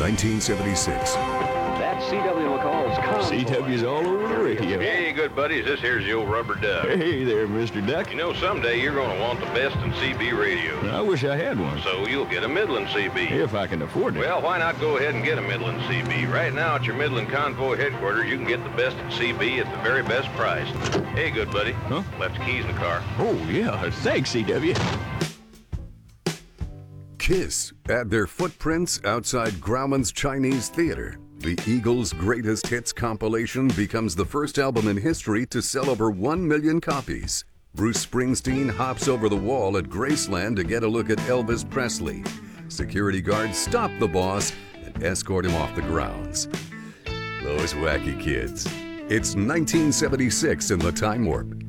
1976. That's C.W. McCall's Convoy. CW's all over the radio. Hey, good buddies, this here's the old rubber duck. Hey there, Mr. Duck. You know, someday you're going to want the best in CB radio. I wish I had one. So you'll get a Midland CB. If I can afford it. Well, why not go ahead and get a Midland CB? Right now at your Midland Convoy headquarters, you can get the best at CB at the very best price. Hey, good buddy. Huh? Left the keys in the car. Oh, yeah. Thanks, CW. Kiss add their footprints outside Grauman's Chinese Theater. The Eagles' greatest hits compilation becomes the first album in history to sell over 1 million copies. Bruce Springsteen hops over the wall at Graceland to get a look at Elvis Presley. Security guards stop the boss and escort him off the grounds. Those wacky kids. It's 1976 in the Time Warp.